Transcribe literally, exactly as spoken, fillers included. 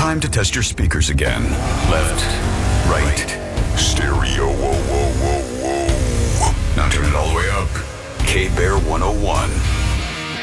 time to test your speakers again. Left, right, stereo, whoa, whoa, whoa, whoa. Now turn it all the way up. K-Bear one oh one.